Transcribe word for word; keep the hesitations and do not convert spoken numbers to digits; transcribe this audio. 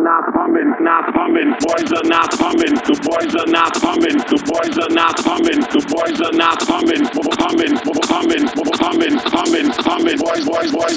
not coming, not coming. Boys are not coming. The boys are not coming. The boys are not coming. The boys are not coming. Coming, coming, coming, coming, coming. Boys, boys, boys,